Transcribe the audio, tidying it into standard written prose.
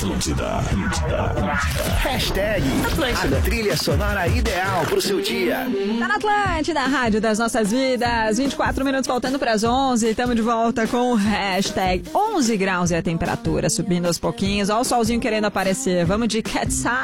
Hashtag a trilha sonora ideal pro seu dia. Tá na Atlântida, a rádio das nossas vidas. 24 minutos faltando para as 11. Estamos de volta com o Hashtag 11 graus e a temperatura subindo aos pouquinhos. Olha o solzinho querendo aparecer. Vamos de Cat's Eye.